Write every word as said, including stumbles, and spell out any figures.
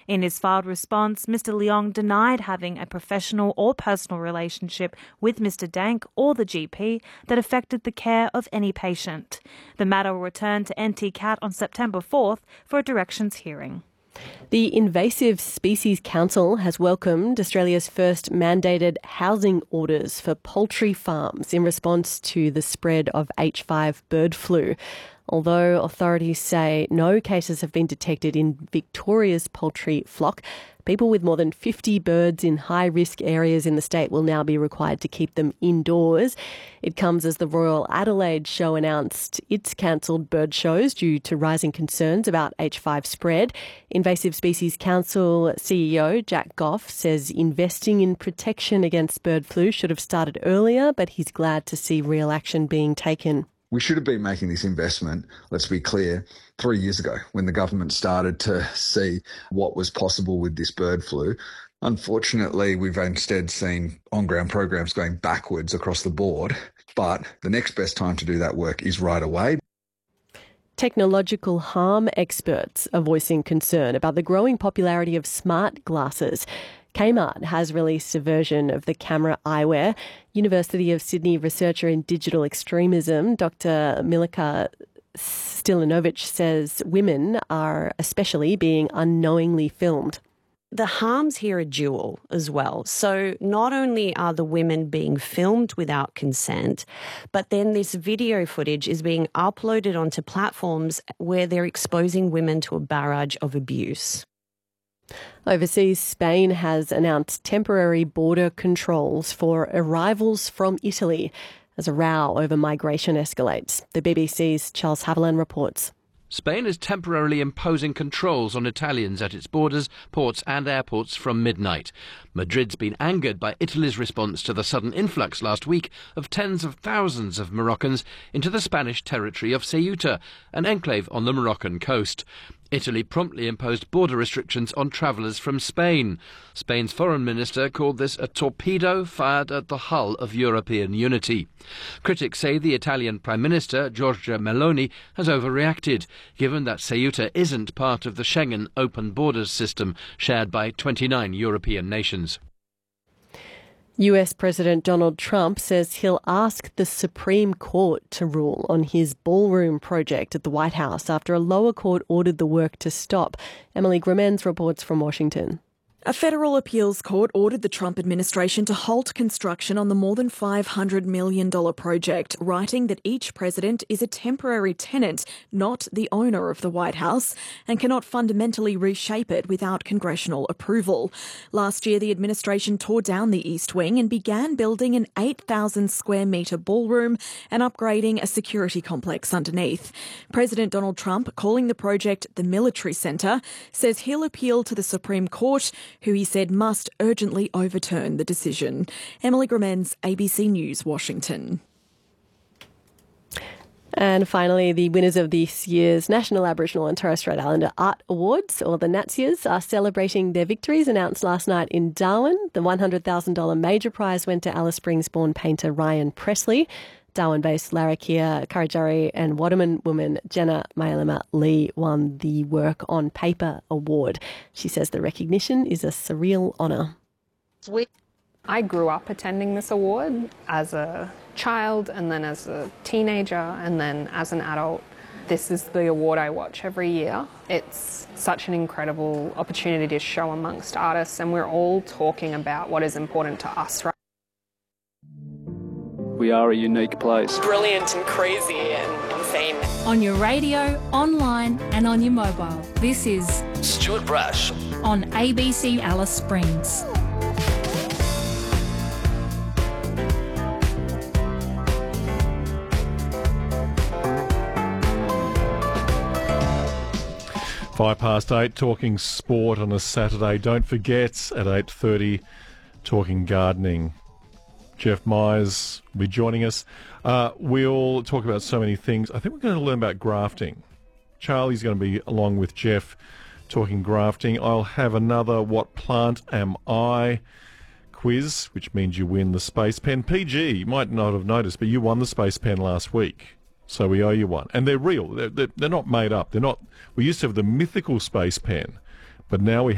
In his filed response, Mister Leong denied having a professional or personal relationship with Mister Dank or the G P that affected the care of any patient. The matter will return to N T C A T on September fourth for a directions hearing. The Invasive Species Council has welcomed Australia's first mandated housing orders for poultry farms in response to the spread of H five bird flu. Although authorities say no cases have been detected in Victoria's poultry flock, people with more than fifty birds in high-risk areas in the state will now be required to keep them indoors. It comes as the Royal Adelaide Show announced its cancelled bird shows due to rising concerns about H five spread. Invasive Species Council C E O Jack Goff says investing in protection against bird flu should have started earlier, but he's glad to see real action being taken. We should have been making this investment, let's be clear, three years ago when the government started to see what was possible with this bird flu. Unfortunately, we've instead seen on-ground programs going backwards across the board, but the next best time to do that work is right away. Technological harm experts are voicing concern about the growing popularity of smart glasses. Kmart has released a version of the camera eyewear. University of Sydney researcher in digital extremism, Doctor Milika Stilinovic, says women are especially being unknowingly filmed. The harms here are dual as well. So not only are the women being filmed without consent, but then this video footage is being uploaded onto platforms where they're exposing women to a barrage of abuse. Overseas, Spain has announced temporary border controls for arrivals from Italy as a row over migration escalates. The B B C's Charles Haviland reports. Spain is temporarily imposing controls on Italians at its borders, ports and airports from midnight. Madrid's been angered by Italy's response to the sudden influx last week of tens of thousands of Moroccans into the Spanish territory of Ceuta, an enclave on the Moroccan coast. Italy promptly imposed border restrictions on travellers from Spain. Spain's foreign minister called this a torpedo fired at the hull of European unity. Critics say the Italian Prime Minister, Giorgia Meloni, has overreacted, given that Ceuta isn't part of the Schengen open borders system shared by twenty-nine European nations. U S President Donald Trump says he'll ask the Supreme Court to rule on his ballroom project at the White House after a lower court ordered the work to stop. Emily Grimmens reports from Washington. A federal appeals court ordered the Trump administration to halt construction on the more than five hundred million dollars project, writing that each president is a temporary tenant, not the owner of the White House, and cannot fundamentally reshape it without congressional approval. Last year, the administration tore down the East Wing and began building an eight thousand square metre ballroom and upgrading a security complex underneath. President Donald Trump, calling the project the Military Centre, says he'll appeal to the Supreme Court, who he said must urgently overturn the decision. Emily Grimmens, A B C News, Washington. And finally, the winners of this year's National Aboriginal and Torres Strait Islander Art Awards, or the NATSIAs, are celebrating their victories announced last night in Darwin. The one hundred thousand dollars major prize went to Alice Springs-born painter Ryan Presley. Darwin-based Larrakia, Karijari and Waterman woman Jenna Mayalima Lee won the Work on Paper award. She says the recognition is a surreal honour. I grew up attending this award as a child and then as a teenager and then as an adult. This is the award I watch every year. It's such an incredible opportunity to show amongst artists, and we're all talking about what is important to us, right? We are a unique place. Brilliant and crazy and insane. On your radio, online and on your mobile. This is Stuart Brash on A B C Alice Springs. Five past eight, talking sport on a Saturday. Don't forget, at eight thirty, talking gardening. Jeff Myers will be joining us. Uh, we'll talk about so many things. I think we're going to learn about grafting. Charlie's going to be along with Jeff talking grafting. I'll have another What Plant Am I quiz, which means you win the Space Pen. P G, you might not have noticed, but you won the Space Pen last week. So we owe you one. And they're real. They're, they're, they're not made up. They're not. We used to have the mythical Space Pen, but now we